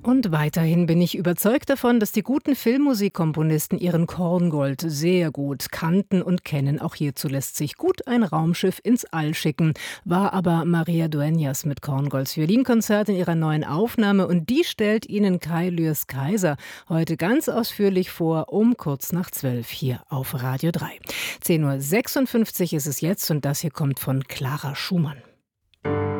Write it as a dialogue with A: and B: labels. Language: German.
A: Und weiterhin bin ich überzeugt davon, dass die guten Filmmusikkomponisten ihren Korngold sehr gut kannten und kennen. Auch hierzu lässt sich gut ein Raumschiff ins All schicken. War aber Maria Dueñas mit Korngolds Violinkonzert in ihrer neuen Aufnahme. Und die stellt Ihnen Kai Lürs-Kaiser heute ganz ausführlich vor, um kurz nach 12 hier auf Radio 3. 10:56 Uhr ist es jetzt und das hier kommt von Clara Schumann.